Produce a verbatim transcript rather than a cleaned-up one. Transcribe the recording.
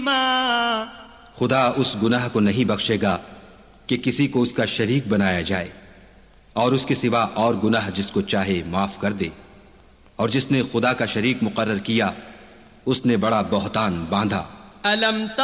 खुदा उस गुनाह को नहीं बख्शेगा कि किसी को उसका शरीक बनाया जाए, और उसके सिवा और गुनाह जिसको चाहे माफ कर दे। और जिसने खुदा का शरीक मुकर्रर किया उसने बड़ा बहतान बांधा।